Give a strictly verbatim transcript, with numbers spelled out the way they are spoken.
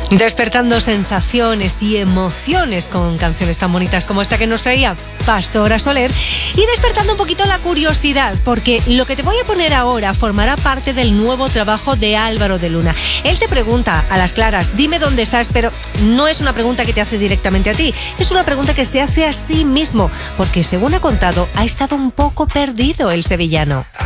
Despertando sensaciones y emociones con canciones tan bonitas como esta que nos traía Pastora Soler, y despertando un poquito la curiosidad, porque lo que te voy a poner ahora formará parte del nuevo trabajo de Álvaro de Luna. Él te pregunta a las claras, dime dónde estás, pero no es una pregunta que te hace directamente a ti, es una pregunta que se hace a sí mismo, porque según ha contado, ha estado un poco perdido el sevillano.